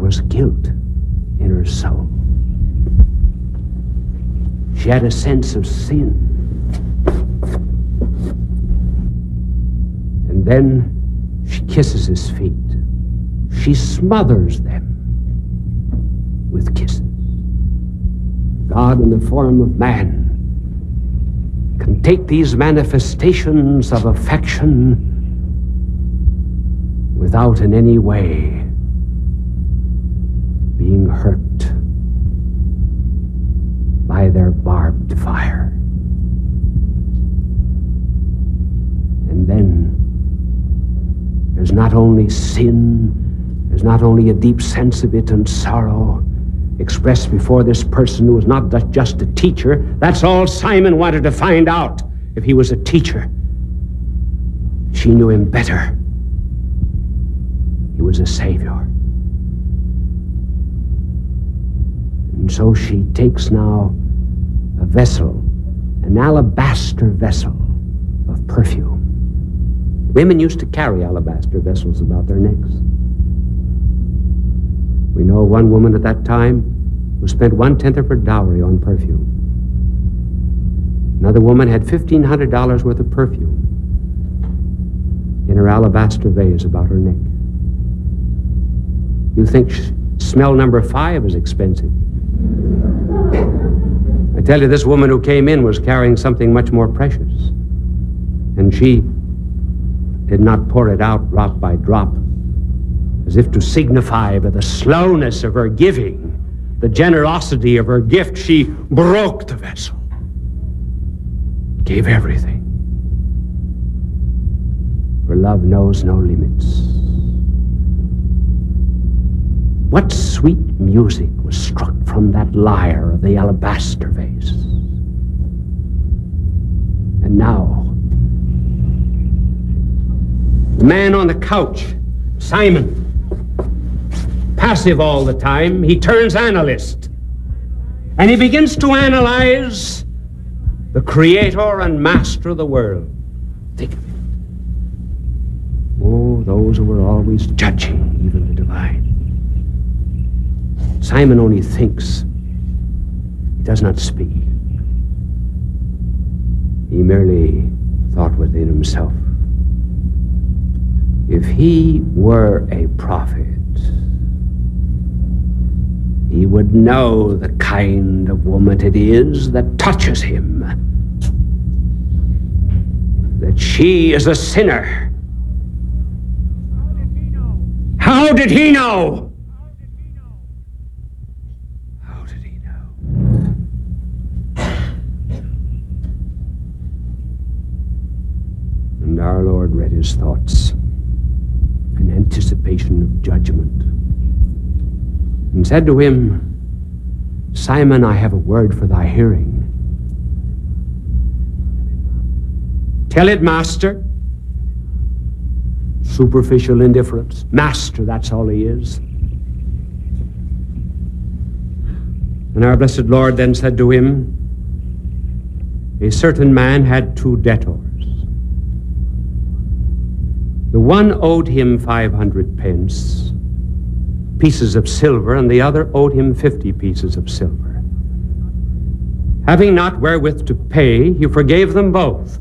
was guilt in her soul. She had a sense of sin. And then she kisses his feet. She smothers them with kisses. God in the form of man can take these manifestations of affection without in any way being hurt by their barbed fire. And then there's not only sin, there's not only a deep sense of it and sorrow expressed before this person who was not just a teacher. That's all Simon wanted to find out, if he was a teacher. She knew him better. He was a savior. And so she takes now a vessel, an alabaster vessel of perfume. Women used to carry alabaster vessels about their necks. We know one woman at that time who spent 1/10 of her dowry on perfume. Another woman had $1,500 worth of perfume in her alabaster vase about her neck. You think smell number 5 is expensive. I tell you, this woman who came in was carrying something much more precious. And she did not pour it out drop by drop, as if to signify by the slowness of her giving, the generosity of her gift. She broke the vessel, gave everything. For love knows no limits. What sweet music was struck from that lyre of the alabaster vase. And now, the man on the couch, Simon, passive all the time, he turns analyst. And he begins to analyze the creator and master of the world. Think of it. Oh, those who were always judging even the divine. Simon only thinks. He does not speak. He merely thought within himself, if he were a prophet, he would know the kind of woman it is that touches him, that she is a sinner. How did he know? How did he know? And our Lord read his thoughts in anticipation of judgment, and said to him, Simon, I have a word for thy hearing. Tell it, Master. Superficial indifference. Master, that's all he is. And our blessed Lord then said to him, a certain man had 2 debtors. The one owed him 500 pieces of silver, and the other owed him 50 pieces of silver. Having not wherewith to pay, he forgave them both.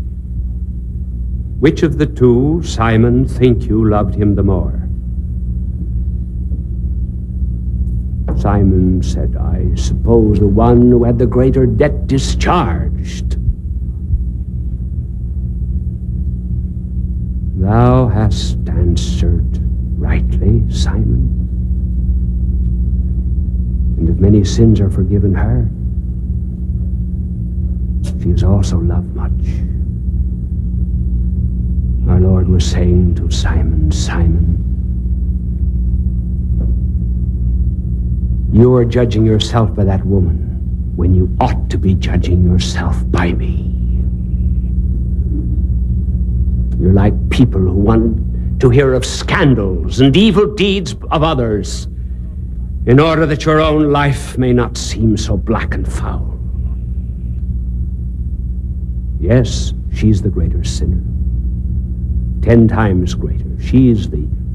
Which of the 2, Simon, think you loved him the more? Simon said, I suppose the one who had the greater debt discharged. Thou hast answered rightly, Simon. And if many sins are forgiven her, she has also loved much. Our Lord was saying to Simon, Simon, you are judging yourself by that woman when you ought to be judging yourself by me. You're like people who want to hear of scandals and evil deeds of others in order that your own life may not seem so black and foul. Yes, she's the greater sinner. 10 times greater. She's the